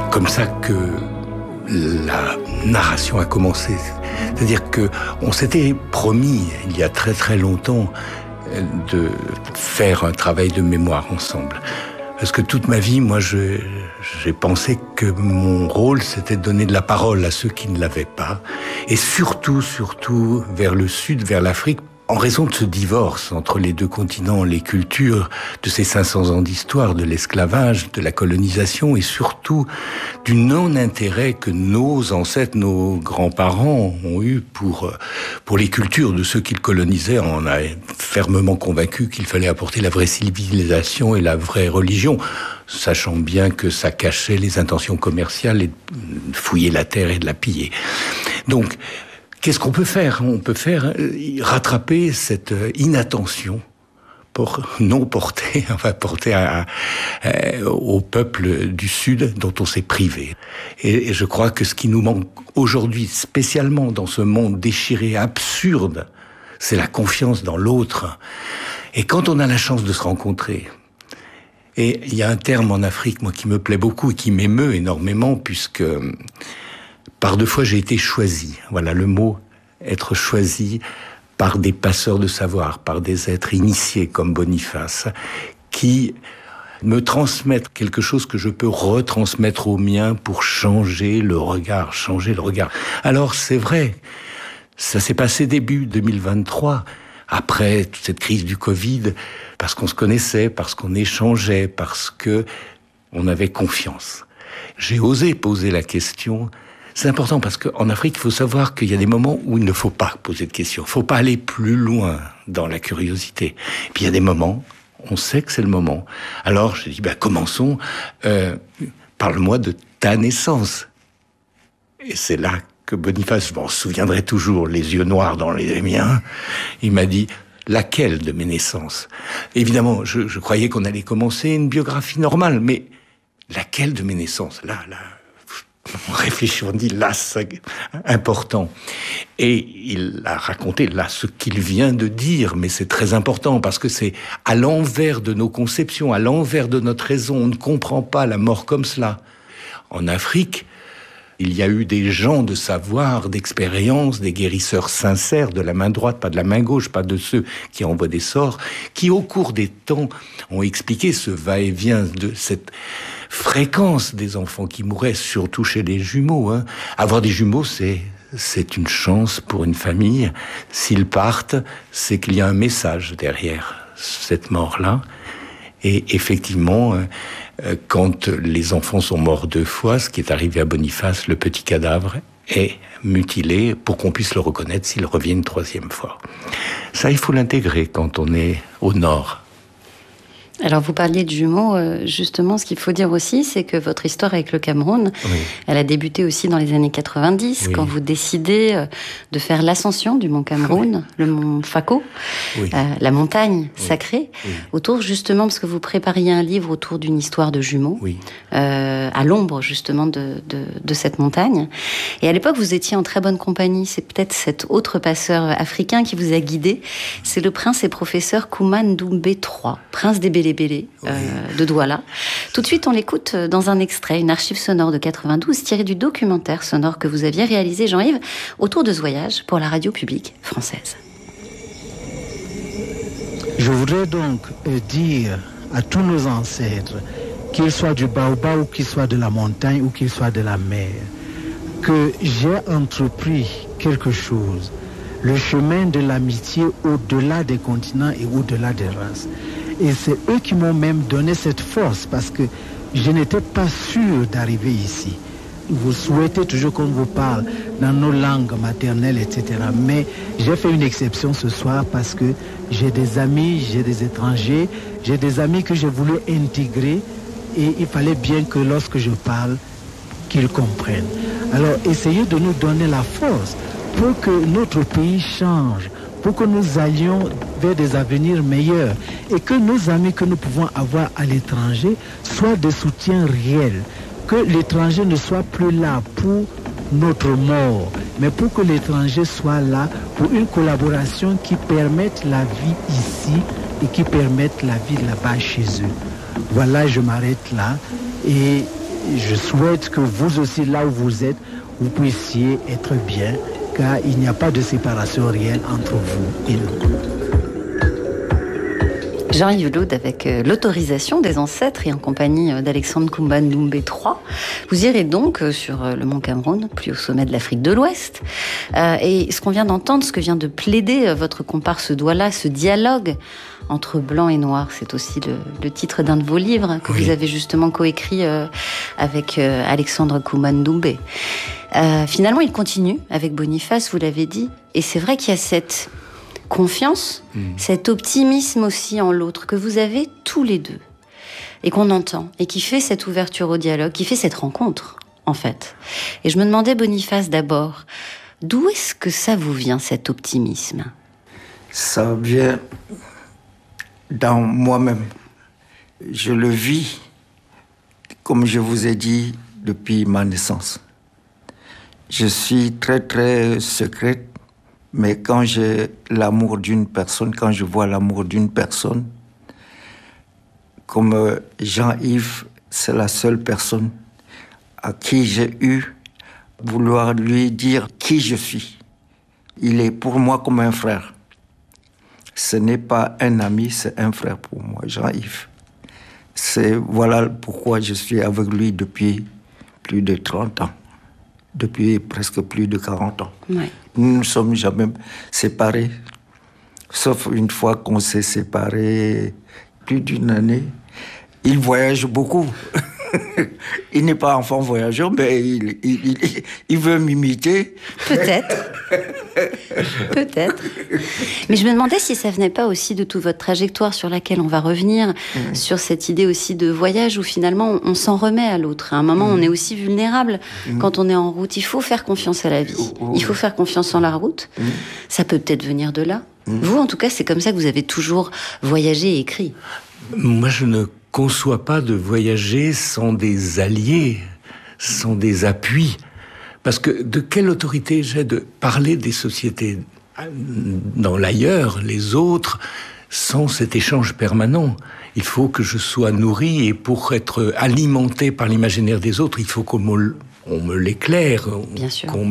comme ça que la narration a commencé. C'est-à-dire que on s'était promis, il y a très très longtemps, de faire un travail de mémoire ensemble. Parce que toute ma vie, moi, j'ai pensé que mon rôle, c'était de donner de la parole à ceux qui ne l'avaient pas. Et surtout, vers le sud, vers l'Afrique, en raison de ce divorce entre les deux continents, les cultures, de ces 500 ans d'histoire, de l'esclavage, de la colonisation, et surtout du non-intérêt que nos ancêtres, nos grands-parents ont eu pour les cultures de ceux qu'ils colonisaient. On a fermement convaincu qu'il fallait apporter la vraie civilisation et la vraie religion, sachant bien que ça cachait les intentions commerciales et de fouiller la terre et de la piller. Donc, qu'est-ce qu'on peut faire ? On peut rattraper cette inattention portée au peuple du Sud dont on s'est privé. Et je crois que ce qui nous manque aujourd'hui, spécialement dans ce monde déchiré, absurde, c'est la confiance dans l'autre. Et quand on a la chance de se rencontrer, et il y a un terme en Afrique, moi, qui me plaît beaucoup et qui m'émeut énormément, puisque par 2 fois, j'ai été choisi. Voilà le mot, être choisi par des passeurs de savoir, par des êtres initiés comme Boniface, qui me transmettent quelque chose que je peux retransmettre au mien pour changer le regard. Alors, c'est vrai, ça s'est passé début 2023, après toute cette crise du Covid, parce qu'on se connaissait, parce qu'on échangeait, parce que on avait confiance. J'ai osé poser la question. C'est important parce qu'en Afrique, il faut savoir qu'il y a des moments où il ne faut pas poser de questions. Il ne faut pas aller plus loin dans la curiosité. Et puis il y a des moments, on sait que c'est le moment. Alors je dis, commençons. Parle-moi de ta naissance. Et c'est là que Boniface, je m'en souviendrai toujours, les yeux noirs dans les miens, il m'a dit, laquelle de mes naissances ? Évidemment, je croyais qu'on allait commencer une biographie normale, mais laquelle de mes naissances ? Là, on réfléchit, on dit là, c'est important. Et il a raconté là ce qu'il vient de dire, mais c'est très important parce que c'est à l'envers de nos conceptions, à l'envers de notre raison. On ne comprend pas la mort comme cela. En Afrique, il y a eu des gens de savoir, d'expérience, des guérisseurs sincères de la main droite, pas de la main gauche, pas de ceux qui envoient des sorts, qui au cours des temps ont expliqué ce va-et-vient de cette fréquence des enfants qui mouraient, surtout chez les jumeaux. Avoir des jumeaux, c'est une chance pour une famille. S'ils partent, c'est qu'il y a un message derrière cette mort-là. Et effectivement, quand les enfants sont morts 2 fois, ce qui est arrivé à Boniface, le petit cadavre est mutilé pour qu'on puisse le reconnaître s'il revient une 3e fois. Ça, il faut l'intégrer quand on est au nord. Alors, vous parliez de jumeaux. Justement, ce qu'il faut dire aussi, c'est que votre histoire avec le Cameroun, elle a débuté aussi dans les années 90, quand vous décidez de faire l'ascension du mont Cameroun, le mont Fako, la montagne sacrée, autour, justement, parce que vous prépariez un livre autour d'une histoire de jumeaux, à l'ombre, justement, de cette montagne. Et à l'époque, vous étiez en très bonne compagnie. C'est peut-être cet autre passeur africain qui vous a guidé. C'est le prince et professeur Kouma Ndoumbe III, prince des Bélébélé de Douala. Tout de suite, on l'écoute dans un extrait, une archive sonore de 92 tirée du documentaire sonore que vous aviez réalisé, Jean-Yves, autour de ce voyage pour la radio publique française. Je voudrais donc dire à tous nos ancêtres, qu'ils soient du baobab ou qu'ils soient de la montagne ou qu'ils soient de la mer, que j'ai entrepris quelque chose, le chemin de l'amitié au-delà des continents et au-delà des races. Et c'est eux qui m'ont même donné cette force parce que je n'étais pas sûr d'arriver ici. Vous souhaitez toujours qu'on vous parle dans nos langues maternelles, etc. Mais j'ai fait une exception ce soir parce que j'ai des amis, j'ai des étrangers, j'ai des amis que j'ai voulu intégrer et il fallait bien que lorsque je parle, qu'ils comprennent. Alors essayez de nous donner la force pour que notre pays change, pour que nous allions vers des avenirs meilleurs et que nos amis que nous pouvons avoir à l'étranger soient des soutiens réels. Que l'étranger ne soit plus là pour notre mort, mais pour que l'étranger soit là pour une collaboration qui permette la vie ici et qui permette la vie là-bas chez eux. Voilà, je m'arrête là et je souhaite que vous aussi, là où vous êtes, vous puissiez être bien, car il n'y a pas de séparation réelle entre vous et nous. Jean-Yves Laude, avec l'autorisation des ancêtres et en compagnie d'Alexandre Koumba Ndoumbe III, vous irez donc sur le mont Cameroun, plus au sommet de l'Afrique de l'Ouest. Et ce qu'on vient d'entendre, ce que vient de plaider votre comparse Douala, ce dialogue entre blanc et noir, c'est aussi le titre d'un de vos livres que vous avez justement coécrit avec Alexandre Koumba Ndoumbe. Finalement, il continue avec Boniface, vous l'avez dit, et c'est vrai qu'il y a cette confiance, cet optimisme aussi en l'autre que vous avez tous les deux et qu'on entend et qui fait cette ouverture au dialogue, qui fait cette rencontre en fait. Et je me demandais, Boniface, d'abord, d'où est-ce que ça vous vient, cet optimisme? Ça vient dans moi-même. Je le vis, comme je vous ai dit, depuis ma naissance. Je suis très très secrète. Mais quand j'ai l'amour d'une personne, quand je vois l'amour d'une personne, comme Jean-Yves, c'est la seule personne à qui j'ai eu vouloir lui dire qui je suis. Il est pour moi comme un frère. Ce n'est pas un ami, c'est un frère pour moi, Jean-Yves. Voilà pourquoi je suis avec lui depuis plus de 30 ans. Depuis presque plus de 40 ans. Ouais. Nous ne sommes jamais séparés, sauf une fois qu'on s'est séparés, plus d'une année. Il voyage beaucoup. Il n'est pas enfant voyageur, mais il veut m'imiter. Peut-être. Peut-être. Mais je me demandais si ça venait pas aussi de toute votre trajectoire sur laquelle on va revenir, sur cette idée aussi de voyage où finalement on s'en remet à l'autre. À un moment, on est aussi vulnérable quand on est en route. Il faut faire confiance à la vie. Il faut faire confiance en la route. Ça peut peut-être venir de là. Vous, en tout cas, c'est comme ça que vous avez toujours voyagé et écrit. Moi, je ne conçois pas de voyager sans des alliés, sans des appuis. Parce que de quelle autorité j'ai de parler des sociétés dans l'ailleurs, les autres, sans cet échange permanent? Il faut que je sois nourri, et pour être alimenté par l'imaginaire des autres, il faut qu'on me l'éclaire, qu'on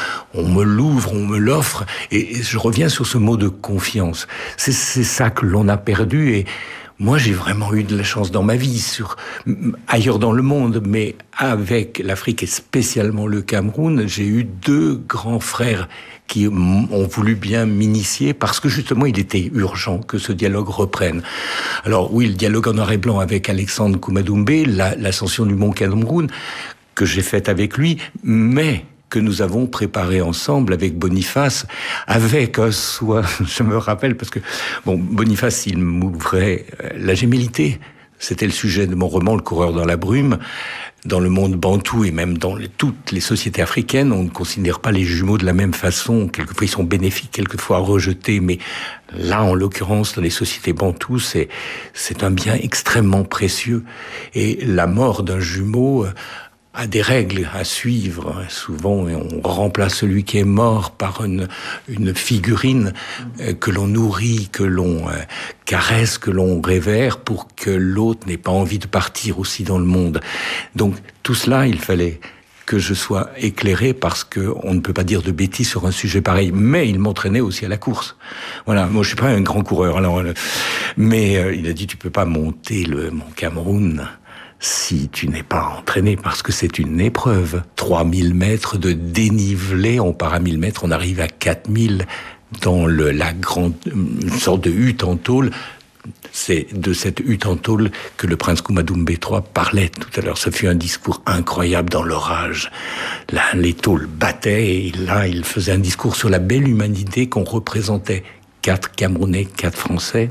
me l'ouvre, on me l'offre. Et je reviens sur ce mot de confiance. C'est ça que l'on a perdu. Et moi, j'ai vraiment eu de la chance dans ma vie, ailleurs dans le monde, mais avec l'Afrique et spécialement le Cameroun, j'ai eu deux grands frères qui ont voulu bien m'initier parce que justement, il était urgent que ce dialogue reprenne. Alors oui, le dialogue en noir et blanc avec Alexandre Koumba Ndoumbe, l'ascension du mont Cameroun, que j'ai faite avec lui, mais que nous avons préparé ensemble avec Boniface, avec un soin, je me rappelle, parce que, Boniface, il m'ouvrait la gémellité. C'était le sujet de mon roman, Le coureur dans la brume. Dans le monde bantou et même dans toutes les sociétés africaines, on ne considère pas les jumeaux de la même façon. Quelquefois, ils sont bénéfiques, quelquefois rejetés. Mais là, en l'occurrence, dans les sociétés bantoues, c'est un bien extrêmement précieux. Et la mort d'un jumeau a des règles à suivre. Souvent, on remplace celui qui est mort par une figurine que l'on nourrit, que l'on caresse, que l'on révère pour que l'autre n'ait pas envie de partir aussi dans le monde. Donc, tout cela, il fallait que je sois éclairé parce que on ne peut pas dire de bêtises sur un sujet pareil. Mais il m'entraînait aussi à la course. Voilà. Moi, je suis pas un grand coureur. Alors, mais il a dit, tu peux pas monter le mont Cameroun si tu n'es pas entraîné, parce que c'est une épreuve. 3000 mètres de dénivelé, on part à 1000 mètres, on arrive à 4000 dans la grande, une sorte de hutte en tôle. C'est de cette hutte en tôle que le prince Koumba Ndoumbe III parlait tout à l'heure. Ce fut un discours incroyable dans l'orage. Là, les tôles battaient et là, il faisait un discours sur la belle humanité qu'on représentait. 4 Camerounais, 4 Français.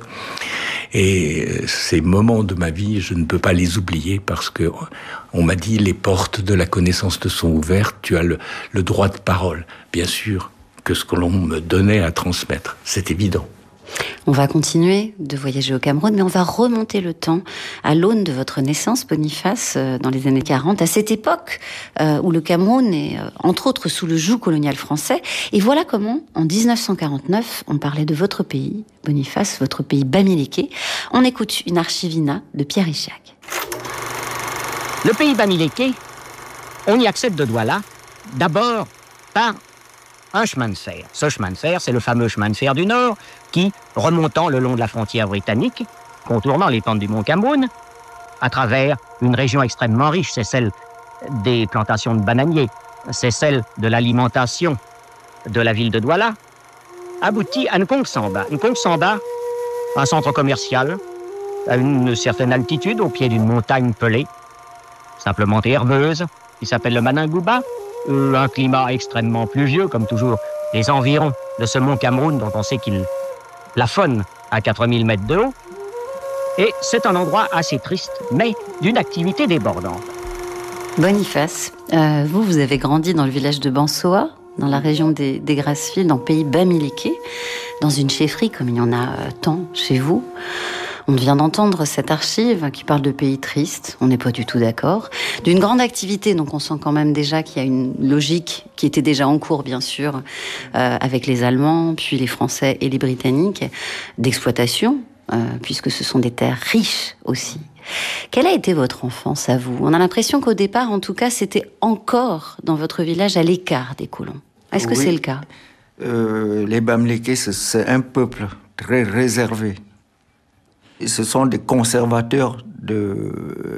Et ces moments de ma vie, je ne peux pas les oublier parce que on m'a dit les portes de la connaissance te sont ouvertes, tu as le droit de parole. Bien sûr que ce que l'on me donnait à transmettre, c'est évident. On va continuer de voyager au Cameroun, mais on va remonter le temps à l'aune de votre naissance, Boniface, dans les années 40, à cette époque où le Cameroun est, entre autres, sous le joug colonial français. Et voilà comment, en 1949, on parlait de votre pays, Boniface, votre pays bamileke. On écoute une archivina de Pierre Ichac. Le pays Bamileke, on y accède de Douala, d'abord par un chemin de fer. Ce chemin de fer, c'est le fameux chemin de fer du Nord qui, remontant le long de la frontière britannique, contournant les pentes du mont Cameroun, à travers une région extrêmement riche, c'est celle des plantations de bananiers, c'est celle de l'alimentation de la ville de Douala, aboutit à Nkongsamba. Nkongsamba, un centre commercial à une certaine altitude, au pied d'une montagne pelée, simplement herbeuse, qui s'appelle le Maningouba, un climat extrêmement pluvieux, comme toujours les environs de ce mont Cameroun, dont on sait qu'il plafonne à 4000 mètres de haut. Et c'est un endroit assez triste, mais d'une activité débordante. Boniface, vous avez grandi dans le village de Bansoa, dans la région des Grassefields, dans le pays Bamileke, dans une chefferie comme il y en a tant chez vous. On vient d'entendre cette archive qui parle de pays tristes, on n'est pas du tout d'accord. D'une grande activité, donc on sent quand même déjà qu'il y a une logique qui était déjà en cours, bien sûr, avec les Allemands, puis les Français et les Britanniques, d'exploitation, puisque ce sont des terres riches aussi. Quelle a été votre enfance à vous? On a l'impression qu'au départ, en tout cas, c'était encore dans votre village à l'écart des colons. Est-ce que c'est le cas? Les Bamileke, c'est un peuple très réservé. Ce sont des conservateurs de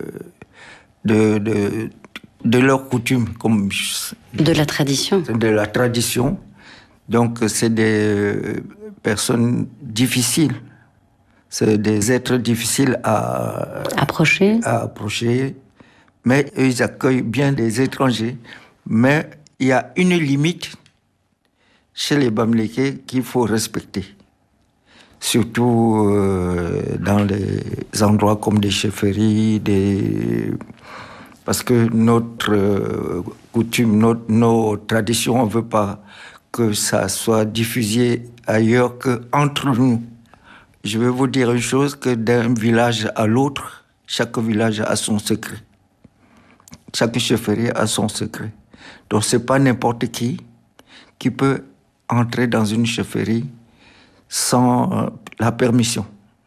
leurs coutumes. De la tradition. De la tradition. Donc, c'est des personnes difficiles. C'est des êtres difficiles à approcher. Mais eux, ils accueillent bien des étrangers. Mais il y a une limite chez les Bamileke qu'il faut respecter. Surtout dans les endroits comme des chefferies, parce que notre coutume, nos traditions, on ne veut pas que ça soit diffusé ailleurs qu'entre nous. Je vais vous dire une chose, que d'un village à l'autre, chaque village a son secret. Chaque chefferie a son secret. Donc ce n'est pas n'importe qui peut entrer dans une chefferie sans la permission.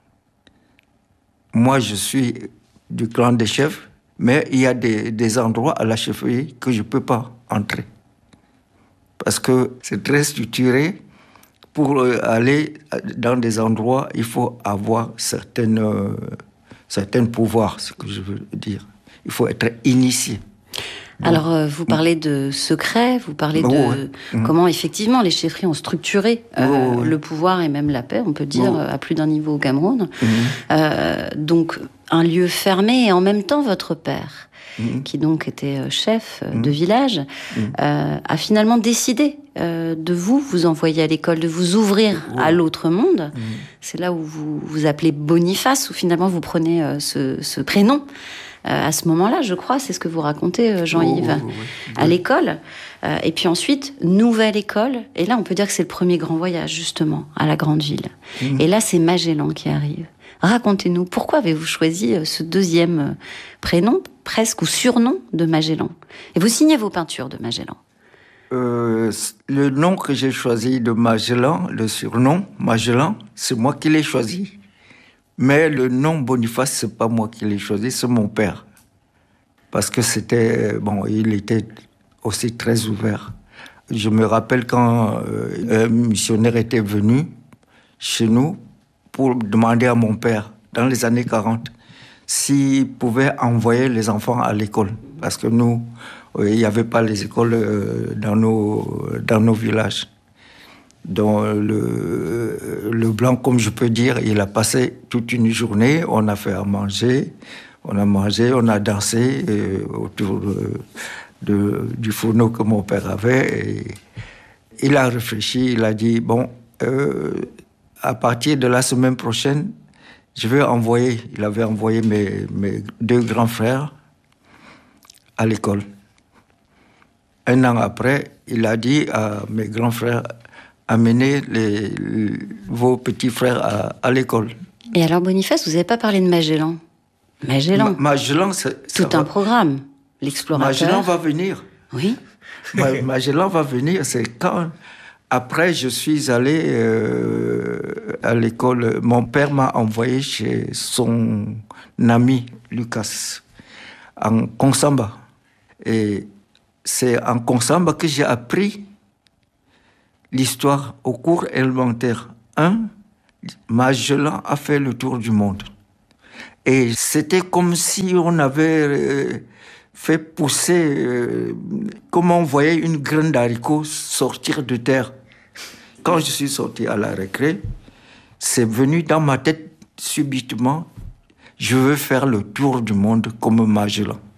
Moi, je suis du clan des chefs, mais il y a des endroits à la chefferie que je ne peux pas entrer. Parce que c'est très structuré. Pour aller dans des endroits, il faut avoir certains pouvoirs, ce que je veux dire. Il faut être initié. Donc, alors, vous parlez de secret, vous parlez de comment, effectivement, les chefferies ont structuré le pouvoir et même la paix, on peut dire, à plus d'un niveau au Cameroun. Donc, un lieu fermé et en même temps, votre père, qui donc était chef de village, a finalement décidé de vous envoyer à l'école, de vous ouvrir à l'autre monde. C'est là où vous vous appelez Boniface, où finalement vous prenez ce prénom. À ce moment-là, je crois, c'est ce que vous racontez, Jean-Yves, à l'école. Et puis ensuite, nouvelle école. Et là, on peut dire que c'est le premier grand voyage, justement, à la grande ville. Et là, c'est Magellan qui arrive. Racontez-nous, pourquoi avez-vous choisi ce deuxième prénom, presque, ou surnom de Magellan? Et vous signez vos peintures de Magellan. Le nom que j'ai choisi de Magellan, le surnom Magellan, c'est moi qui l'ai choisi. Mais le nom Boniface, c'est pas moi qui l'ai choisi, c'est mon père. Parce que il était aussi très ouvert. Je me rappelle quand un missionnaire était venu chez nous pour demander à mon père, dans les années 40, s'il pouvait envoyer les enfants à l'école. Parce que nous, il n'y avait pas les écoles dans nos villages. Donc le blanc, comme je peux dire, il a passé toute une journée, on a fait à manger, on a dansé autour du fourneau que mon père avait. Et il a réfléchi, il a dit, à partir de la semaine prochaine, il avait envoyé mes deux grands frères à l'école. Un an après, il a dit à mes grands frères, amenez vos petits frères à l'école. Et alors, Boniface, vous n'avez pas parlé de Magellan? Magellan, c'est tout un programme, l'explorateur. Magellan va venir. Oui. Magellan va venir, c'est quand... Après, je suis allé à l'école. Mon père m'a envoyé chez son ami, Lucas. en Konsamba. Et c'est en Konsamba que j'ai appris l'histoire au cours élémentaire 1. Magellan a fait le tour du monde. Et c'était comme si on avait fait pousser, comme on voyait une graine d'haricot sortir de terre. Quand je suis sorti à la récré, c'est venu dans ma tête subitement, je veux faire le tour du monde comme Magellan.